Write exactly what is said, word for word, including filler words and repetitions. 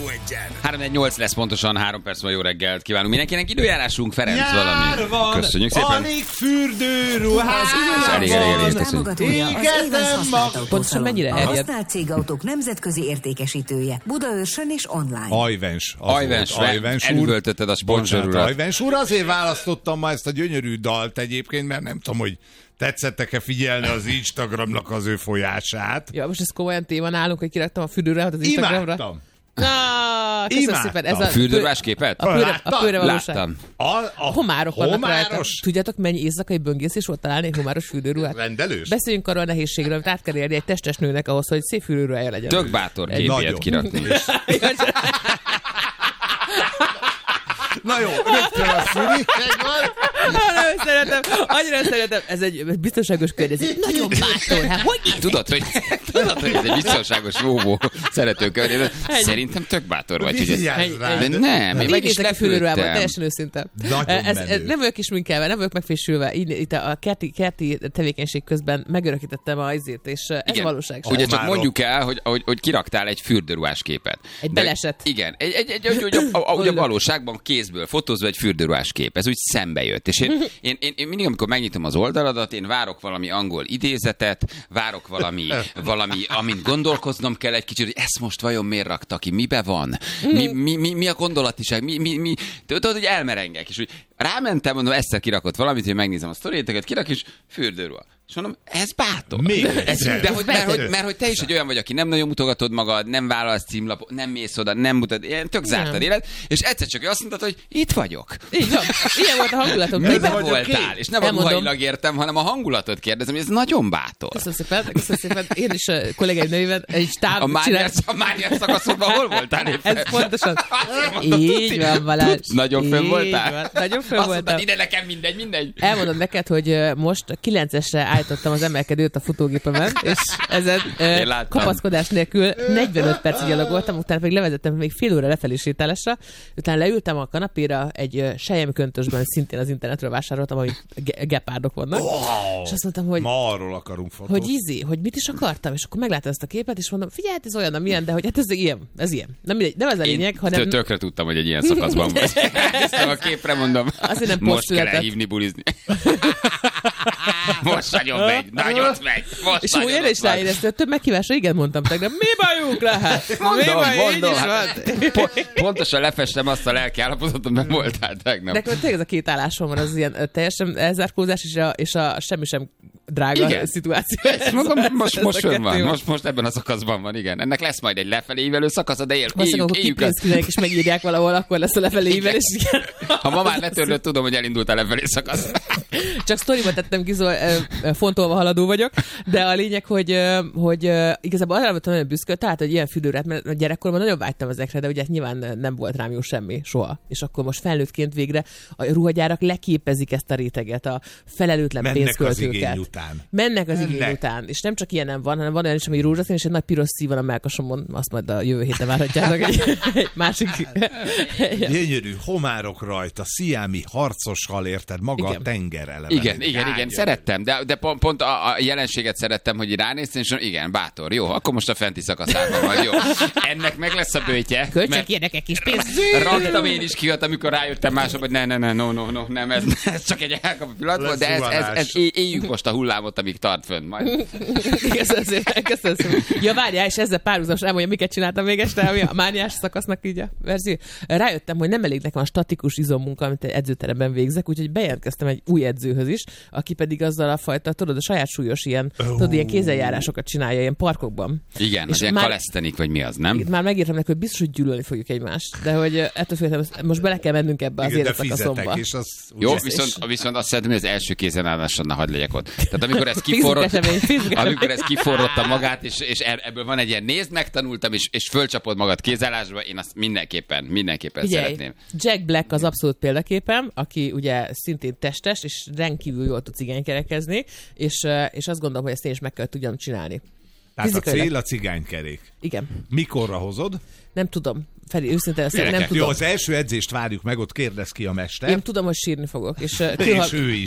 három nyolc lesz pontosan, három perc van, jó reggelt kívánunk mindenkinek. Időjárásunk, Ferenc, Nyár valami. Van, Köszönjük szépen. alig fürdőruhás elég, elég, elég, köszönjük. Támogatója az Éves Használt Pontosan mennyire A elért? használt cégautók nemzetközi értékesítője. Budaörsön és online. Ajvens. Ajvens, elüvöltötted a sponsorurat. Ajvens úr, azért választottam ma ezt a gyönyörű dalt egyébként, mert nem tudom, hogy tetszettek-e figyelni az Instagramnak az ő folyását. Ja, most ez komolyan téma nálunk, hogy kiraktam a fürdőruhát az Instagramra. Imádtam. Na, köszönöm Imádtam. szépen. Ez A fürdőruhás képet? A pőre, a pőre valóság. Láttam. A, a Homárok vannak rajta. homáros Tudjátok, mennyi éjszakai böngészés volt találni egy homáros fürdőruhát? rendelős. Beszéljünk arról a nehézségről, amit át kell érni egy testes nőnek ahhoz, hogy szép fürdőruhája legyen. Tök bátor Egy képet nagyon. kirakni. Na jó, rögtön a szüli. Nagyon szeretem, annyira szeretem. Ez egy biztonságos környezet. Nagyon bátor. Hát hogy így? Tudod, hogy, tudod, hogy ez egy biztonságos vóvó szeretőkörnyezet. Szerintem tök bátor vagy. Hogy ez... Vigyázz rá. De nem, én meg is Végétek a fürdőruhában, lepődtem. teljesen őszinte. Nagyon Ez, menő. ez, nem vagyok isminkelve, nem vagyok megfésülve. Így, itt a kerti, kerti tevékenység közben megörökítettem a izét, és ez Igen. valóság. Ugye csak Homárok. mondjuk el, hogy, hogy, hogy kiraktál egy fürdőruhás képet. Egy De- beleset. Igen, egy, egy, egy, egy, egy, a, a, ugye a valóságban kézből fotózva egy fürdőruhás kép. Ez úgy szembe jött. És én, én, én, én mindig, amikor megnyitom az oldaladat, én várok valami angol idézetet, várok valami, valami amint gondolkoznom kell egy kicsit, hogy ezt most vajon miért rakta ki, mibe van, mi, mi, mi, mi a gondolatiság, mi, mi, mi, tudod, hogy elmerengek, és úgy rámentem, mondom, egyszer kirakott valamit, hogy megnézem a sztoriéteket, kirak, és fürdőruha. És mondom, ez bátor. Még ez, egyszer. de hogy, mert, hogy, mert hogy te is egy olyan vagy, aki nem nagyon mutogatod magad, nem vállalsz címlapot, nem mész oda, nem mutat, ilyen tök zártad élet, és egyszer csak azt mondtad, hogy itt vagyok. Így van. Ilyen volt a hangulatom. Ez Miben vagyok voltál? én. És nem a Elmondom. ruhailag értem, hanem a hangulatot kérdezem, hogy ez nagyon bátor. Köszönöm szépen, köszönöm szépen. Én is a kollégáim nevében egy stáb A csinál. Mániás, a Mániás szakaszodban hol voltál éppen? Ez pontosan. mondtad, Így tuti. van, Balázs. Tudsz, nagyon fönn Így voltál? van, Nagyon fönn Azt voltam. mondtad, ide nekem mindegy, mindegy. Elmondom neked, hogy ö, most kilencesre állítottam az emelkedőt a futógépemen, és ezen ö, láttam. kapaszkodás nélkül negyvenöt percig gyalogoltam, utána pedig levezettem még fél óra lefelé sétálásra, utána leültem a kanapéra egy ö, selyemköntösben, szintén az internetről vásároltam, ami ge- gepárdok vannak, Wow. és azt mondtam, hogy Ma arról akarunk fotót. hogy ízi, hogy mit is akartam, és akkor megláttam ezt a képet, és mondom, figyelj, hát ez olyan, amilyen, de hogy hát ez ilyen, ez ilyen. Nem, mindegy, nem ez a lényeg, Én hanem... tö- tökre tudtam, hogy egy ilyen szakaszban vagy. Néztem a képre, mondom, Azért nem most kell posztületett. elhívni bulizni. Most nagyon megy, nagyot megy. Most És nagyon úgy erre is ott van. ráéreztél, több megkívásra igen mondtam tegnap. Mi bajuk lehet? Mi Mondom, baj, így mondom. is Hát, van. po- pontosan lefestem azt a lelki állapotot, mert voltál tegnap. Nekem tényleg ez a két állásom van, az ilyen ö, teljesen elzárkózás és a, és a semmi sem drága Igen. szituáció. Ezt mondom, most, Ez most a fönn van, kettő. most, most ebben a szakaszban van, igen. Ennek lesz majd egy lefelé ívelő szakasz, de él, Valószínűleg éljük, akkor éljük azt. kipénzkinek és megírják valahol, akkor lesz a lefelé ívelés. Igen. Ha ma már letörlött, tudom, hogy elindult a lefelé szakasz. Csak sztoriba tettem ki, szóval ö, ö, fontolva haladó vagyok, de a lényeg, hogy, ö, hogy ö, igazából arra voltam nagyon büszke, tehát, hogy ilyen fürdőre, mert gyerekkorban nagyon vágytam ezekre, de ugye nyilván nem volt rám jó semmi, soha. És akkor most felnőttként végre a ruhagyárak leképezik ezt a réteget, a felelőtlen Mennek az pénzköltőket. igény után. Mennek az igény Mennek. után. És nem csak ilyen nem van, hanem van olyan is, ami rózsaszín, és egy nagy piros szív van a mellkasomon, azt majd a jövő héten várhatjátok egy, egy másik. Gyönyörű homárok rajta, sziámi harcos hal, érted? Maga Igen. a tenger eleve. Igen, igen, igen, szerettem, de, de pont, pont a, a jelenséget szerettem, hogy ránéztem, és igen, bátor, jó, akkor most a fenti szakaszában vagy, jó. Ennek meg lesz a bőtje. Kölcsök ilyenekek kis pénz. Raktam én is ki, amikor rájöttem mások, hogy ne, ne, ne, no, no, no, nem, ez, ez csak egy elkapó pillanat volt, de ez, ez, ez, ez, éljük most a hullámot, amíg tart fönn majd. Köszönöm szépen, köszönöm szépen. Ja, várjál, és ezzel párhuzamos elmondja, miket csináltam még este, ami a mániás szakasznak így a verzió. Rájöttem, hogy nem elég nekem a statikus izommunka, amit egy edzőteremben végzek, úgyhogy bejelentkeztem egy új edzőhöz is, aki pedig azzal a fajta, tudod, a saját súlyos ilyen, oh. tudod, ilyen kézzeljárásokat csinálja ilyen parkokban. Igen, És az ilyen már- kalesztenik, vagy mi az, nem? Már megírtam neki, hogy biztos, hogy gyűlölni fogjuk egymást, de hogy ö, ettől féltem, most bele kell mennünk ebbe az Igen, de életszakaszomba. fizetek, és az... Jó, ugye- viszont, viszont azt szeretném, hogy az első kézen állásra ne hagyd legyek ott. Tehát amikor ez Fizik kiforrott, esemény, fizik esemény. amikor ez kiforrotta magát, és, és ebből van egy ilyen nézd, megtanultam, és, és fölcsapod magad kézállásba, én azt mindenképpen, mindenképpen Figyelj, szeretném. Jack Black az abszolút példaképem, aki ugye szintén testes, és rendkívül jól tud cigánykerekezni, és, ö, és azt gondolom, hogy ezt én is meg kell tudjam csinálni. Tehát a Fizikailag. cél a cigánykerék. Igen. Mikorra hozod? Nem tudom. Feri, őszintén ezt nem Gyerekek, tudom. Jó, az első edzést várjuk meg, ott kérdez ki a mester. Én tudom, hogy sírni fogok. És, ö, És kihal- ő is.